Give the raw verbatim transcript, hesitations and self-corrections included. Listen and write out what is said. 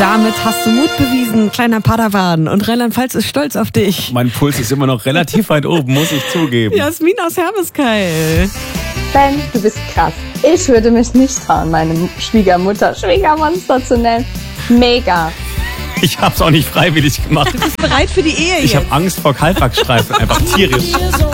Damit hast du Mut bewiesen, kleiner Padawan. Und Rheinland-Pfalz ist stolz auf dich. Mein Puls ist immer noch relativ weit oben, muss ich zugeben. Jasmin aus Hermeskeil. Ben, du bist krass. Ich würde mich nicht trauen, meine Schwiegermutter Schwiegermonster zu nennen. Mega. Ich hab's auch nicht freiwillig gemacht. Du bist bereit für die Ehe jetzt. Ich habe Angst vor Kahlbackstreifen, einfach tierisch.